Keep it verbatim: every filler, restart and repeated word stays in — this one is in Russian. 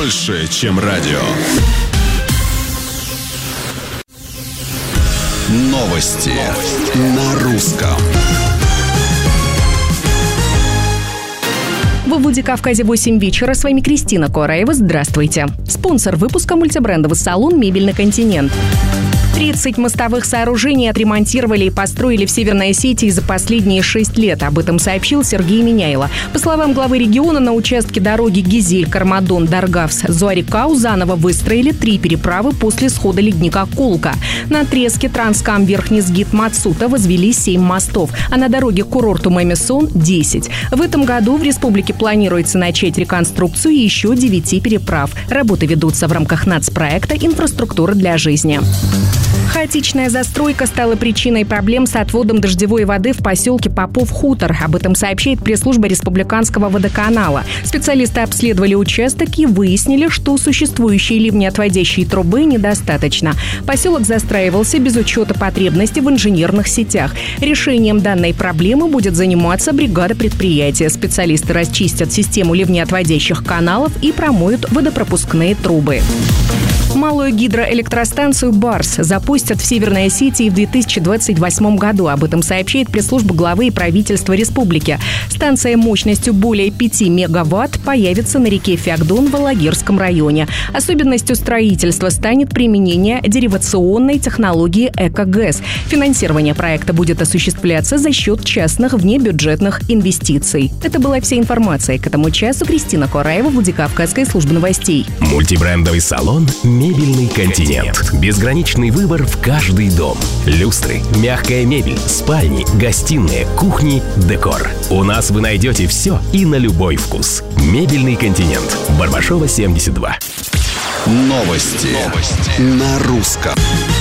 больше, чем радио. Новости на русском. В Владикавказе восемь вечера. С вами Кристина Кораева. Здравствуйте. Спонсор выпуска — мультибрендовый салон «Мебельный континент». тридцать мостовых сооружений отремонтировали и построили в Северной Осетии за последние шесть лет. Об этом сообщил Сергей Миняйло. По словам главы региона, на участке дороги Гизель-Кармадон-Даргавс-Зуарикау заново выстроили три переправы после схода ледника Колка. На отрезке Транскам-Верхний-Сгит-Мацута возвели семь мостов, а на дороге к курорту Мемисон – десять. В этом году в республике планируется начать реконструкцию еще девяти переправ. Работы ведутся в рамках нацпроекта «Инфраструктура для жизни». Хаотичная застройка стала причиной проблем с отводом дождевой воды в поселке Попов-Хутор. Об этом сообщает пресс-служба Республиканского водоканала. Специалисты обследовали участок и выяснили, что существующей ливнеотводящей трубы недостаточно. Поселок застраивался без учета потребностей в инженерных сетях. Решением данной проблемы будет заниматься бригада предприятия. Специалисты расчистят систему ливнеотводящих каналов и промоют водопропускные трубы. Малую гидроэлектростанцию «Барс» запустят в Северной Осетии в две тысячи двадцать восьмом году. Об этом сообщает пресс-служба главы и правительства республики. Станция мощностью более пяти мегаватт появится на реке Феогдон в Алагирском районе. Особенностью строительства станет применение деривационной технологии «Эко-ГЭС». Финансирование проекта будет осуществляться за счет частных внебюджетных инвестиций. Это была вся информация к этому часу. Кристина Кораева, Владикавказская служба новостей. Мультибрендовый салон «Мебельный континент». Безграничный выбор в каждый дом. Люстры, мягкая мебель, спальни, гостиные, кухни, декор. У нас вы найдете все и на любой вкус. «Мебельный континент». Барбашова, семьдесят два. Новости, Новости. на русском.